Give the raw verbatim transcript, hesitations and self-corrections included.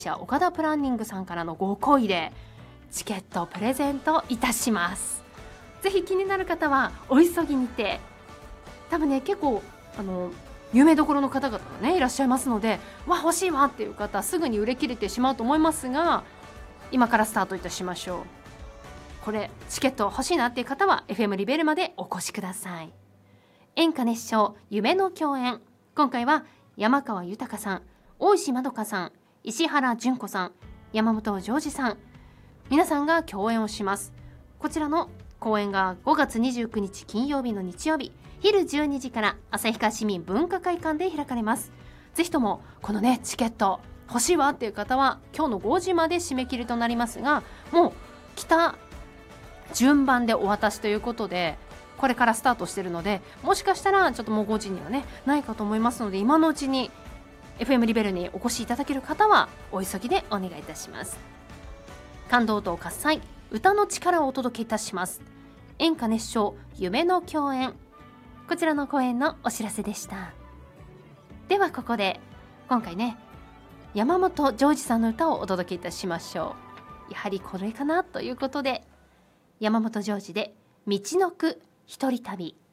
じゃあ岡田プランニングさんからのごこいでチケットをプレゼントいたします。ぜひ気になる方はお急ぎにて、多分ね結構あの有名どころの方々がねいらっしゃいますので、わ欲しいわっていう方すぐに売れ切れてしまうと思いますが、今からスタートいたしましょう。これチケット欲しいなっていう方は エフエム リベルまでお越しください。演歌熱唱夢の共演、今回は山川豊さん、大石まどかさん、石原淳子さん、山本譲二さん、皆さんが共演をします。こちらの公演がごがつにじゅうくにち金曜日の日曜日昼じゅうにじから旭川市民文化会館で開かれます。ぜひともこのねチケット欲しいわっていう方は今日のごじまで締め切りとなりますが、もう来た順番でお渡しということで、これからスタートしてるので、もしかしたらちょっともうごじにはねないかと思いますので、今のうちに エフエム リベルにお越しいただける方はお急ぎでお願いいたします。感動と喝采、歌の力をお届けいたします。演歌熱唱夢の共演、こちらの公演のお知らせでした。ではここで今回ね山本譲二さんの歌をお届けいたしましょう。やはりこれかなということで、山本譲二で道のく一人旅。